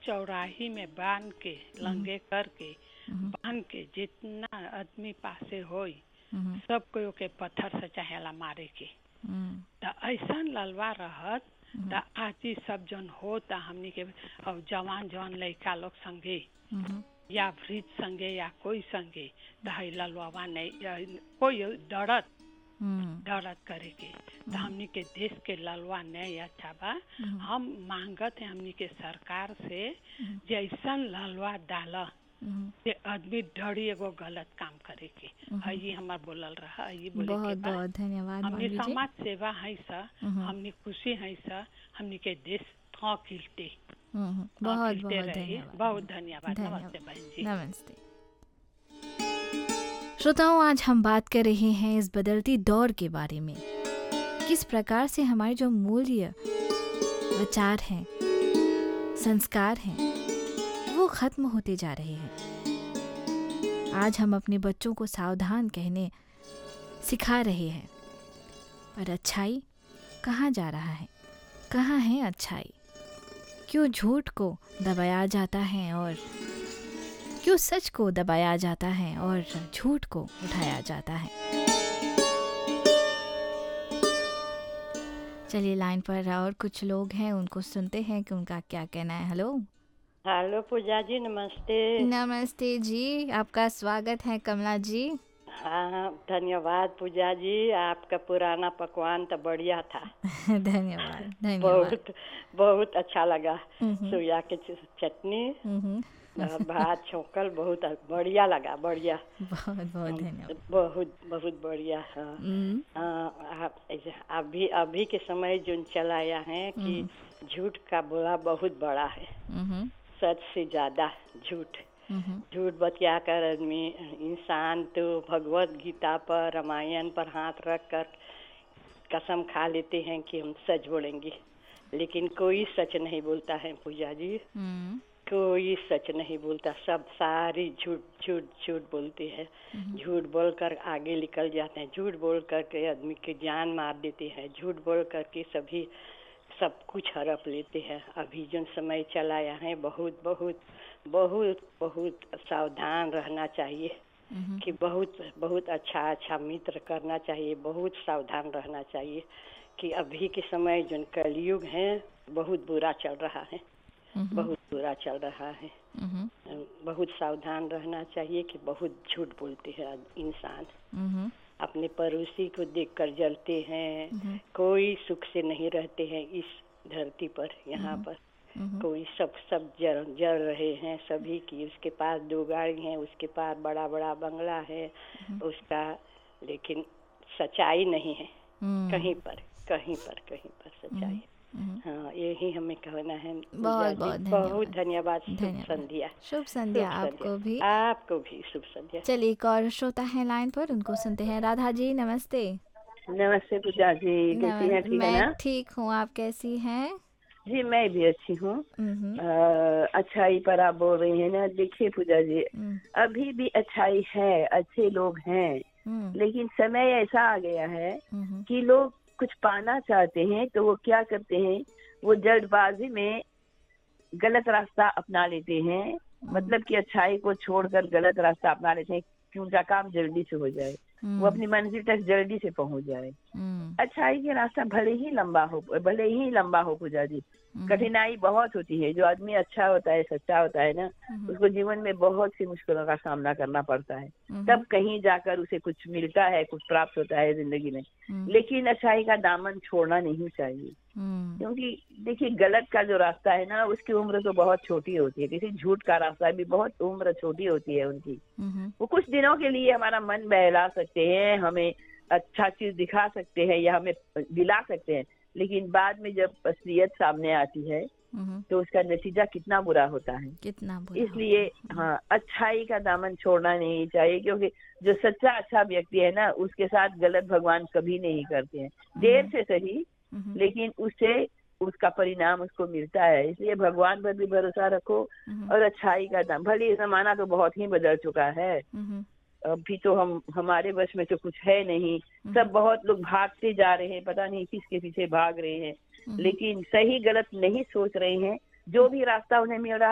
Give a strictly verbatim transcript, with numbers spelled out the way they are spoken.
चौराही में बांध के लंगे करके बांध के जितना आदमी पासे होई सब कोई के पत्थर से चाहेला मारे के। तो ऐसा ललवा रहत तो आज ही सब जन होता हमनी के और जवान जवान लड़का लोग संगे या वृद्ध संगे या कोई संगे तो ललवा नहीं कोई डरत डरत करे के। तो हमनी के देश के ललवा नहीं अच्छा बा। हम मांगत है हमनी के सरकार से जैसा ललवा डाला जे आदमी डरी एगो गलत काम करे के। ये हमार बोलल रहा ये बोले बहुत बहुत धन्यवाद। हमनी समाज सेवा है सा हमनी खुशी है सा हमनी के देश हाँ खिलते बहुत बहुत धन्यवाद। बहुत धन्यवाद। नमस्ते बहन जी। नमस्ते श्रोताओं, आज हम बात कर रहे हैं इस बदलती दौर के बारे में, किस प्रकार से हमारे जो मूल्य विचार हैं संस्कार हैं वो खत्म होते जा रहे हैं। आज हम अपने बच्चों को सावधान कहने सिखा रहे हैं, पर अच्छाई कहाँ जा रहा है? कहाँ है अच्छाई? क्यों झूठ को दबाया जाता है और क्यों सच को दबाया जाता है और झूठ को उठाया जाता है? चलिए लाइन पर और कुछ लोग हैं, उनको सुनते हैं कि उनका क्या कहना है। हेलो हेलो पूजा जी, नमस्ते। नमस्ते जी, आपका स्वागत है कमला जी। हाँ धन्यवाद पूजा जी, आपका पुराना पकवान तो बढ़िया था। धन्यवाद धन्यवाद। बहुत बहुत अच्छा लगा। सोया के चटनी और भात छोकल बहुत बढ़िया लगा। बढ़िया बहुत बहुत धन्यवाद। बहुत बहुत बढ़िया। हाँ अभी अभी के समय जो चलाया है कि झूठ का बोला बहुत बड़ा है, सच से ज्यादा झूठ। झूठ बतिया कर आदमी इंसान तो भगवत गीता पर रामायण पर हाथ रख कर कसम खा लेते हैं कि हम सच बोलेंगे, लेकिन कोई सच नहीं बोलता है पूजा जी। कोई सच नहीं बोलता, सब सारी झूठ झूठ झूठ बोलते हैं। झूठ बोल कर आगे निकल जाते हैं, झूठ बोल कर के आदमी की जान मार देते हैं, झूठ बोल कर के सभी सब कुछ हड़प लेते हैं। अभी जो समय चलाया है बहुत बहुत बहुत बहुत सावधान रहना चाहिए कि बहुत बहुत अच्छा अच्छा मित्र करना चाहिए, बहुत सावधान रहना चाहिए कि अभी के समय जो कलयुग है बहुत बुरा चल रहा है, बहुत बुरा चल रहा है। बहुत सावधान रहना चाहिए कि बहुत झूठ बोलते हैं इंसान। अपने पड़ोसी को देखकर जलते हैं, कोई सुख से नहीं रहते हैं इस धरती पर। यहाँ पर कोई सब सब जल जल रहे हैं सभी की। उसके पास दो गाड़ी हैं, उसके पास बड़ा बड़ा बंगला है उसका, लेकिन सच्चाई नहीं है कहीं पर कहीं पर कहीं पर सच्चाई। हाँ यही हमें कहना है। बहुत बहुत बहुत धन्यवाद। शुभ संध्या। शुभ संध्या आपको भी। आपको भी शुभ संध्या। चलिए एक और श्रोता है लाइन पर, उनको सुनते हैं। राधा जी नमस्ते। नमस्ते पूजा जी, कैसी हैं? ठीक है ना? मैं ठीक हूँ, आप कैसी हैं? जी मैं भी अच्छी हूँ। अच्छाई पर आप बोल रही हैं ना। देखिए पूजा जी, अभी भी अच्छाई है, अच्छे लोग हैं, लेकिन समय ऐसा आ गया है कि लोग कुछ पाना चाहते हैं तो वो क्या करते हैं, वो जल्दबाजी में गलत रास्ता अपना लेते हैं। मतलब कि अच्छाई को छोड़कर गलत रास्ता अपना लेते हैं कि उनका काम जल्दी से हो जाए, वो अपनी मंजिल तक जल्दी से पहुंच जाए। अच्छाई के रास्ता भले ही लंबा हो भले ही लंबा हो पूजा जी, कठिनाई बहुत होती है। जो आदमी अच्छा होता है, सच्चा होता है ना, उसको जीवन में बहुत सी मुश्किलों का सामना करना पड़ता है, तब कहीं जाकर उसे कुछ मिलता है, कुछ प्राप्त होता है जिंदगी में। लेकिन अच्छाई का दामन छोड़ना नहीं चाहिए, क्योंकि देखिए गलत का जो रास्ता है ना, उसकी उम्र तो बहुत छोटी होती है। किसी झूठ का रास्ता भी बहुत उम्र छोटी होती है उनकी। वो कुछ दिनों के लिए हमारा मन बहला सकते हैं, हमें अच्छा चीज दिखा सकते हैं या हमें दिला सकते हैं, लेकिन बाद में जब असलियत सामने आती है तो उसका नतीजा कितना बुरा होता है। कितना बुरा। इसलिए हाँ, अच्छाई का दामन छोड़ना नहीं चाहिए, क्योंकि जो सच्चा अच्छा व्यक्ति है ना, उसके साथ गलत भगवान कभी नहीं करते हैं। देर से सही, लेकिन उससे उसका परिणाम उसको मिलता है। इसलिए भगवान पर भी भरोसा रखो और अच्छाई का दाम। भले जमाना तो बहुत ही बदल चुका है, अभी तो हम हमारे वश में तो कुछ है नहीं, सब बहुत लोग भागते जा रहे हैं, पता नहीं किसके पीछे भाग रहे हैं, लेकिन सही गलत नहीं सोच रहे हैं। जो भी रास्ता उन्हें मिल रहा